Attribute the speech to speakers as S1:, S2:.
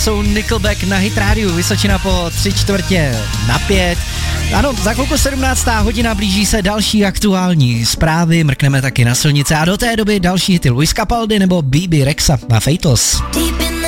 S1: Jsou Nickelback na Hit Radio, Vysočina po 3:45. Ano, za chvilku 17. hodina, blíží se další aktuální zprávy, mrkneme taky na silnice a do té doby další hity Luis Capaldi nebo BB Rexa na Feitos.